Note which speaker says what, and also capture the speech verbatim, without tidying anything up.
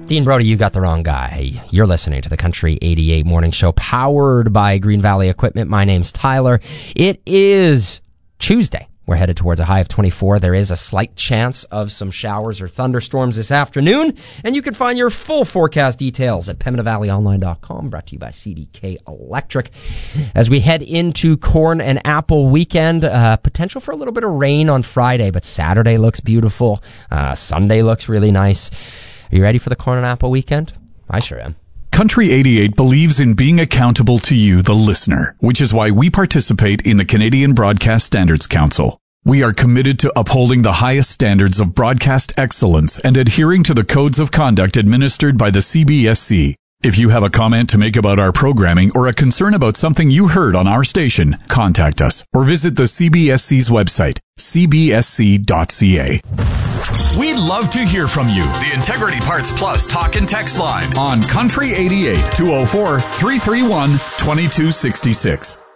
Speaker 1: Dean Brody, you got the wrong guy. You're listening to the Country eighty-eight Morning Show, powered by Green Valley Equipment. My name's Tyler. It is Tuesday. We're headed towards a high of twenty-four. There is a slight chance of some showers or thunderstorms this afternoon, and you can find your full forecast details at pembina valley online dot com, brought to you by C D K Electric. As we head into corn and apple weekend, uh, potential for a little bit of rain on Friday, but Saturday looks beautiful. Uh, Sunday looks really nice. Are you ready for the corn and apple weekend? I sure am.
Speaker 2: Country eighty-eight believes in being accountable to you, the listener, which is why we participate in the Canadian Broadcast Standards Council. We are committed to upholding the highest standards of broadcast excellence and adhering to the codes of conduct administered by the C B S C. If you have a comment to make about our programming or a concern about something you heard on our station, contact us or visit the C B S C's website, c b s c dot c a. We'd love to hear from you. The Integrity Parts Plus talk and text line on Country eighty-eight, two oh four, three three one, two two six six.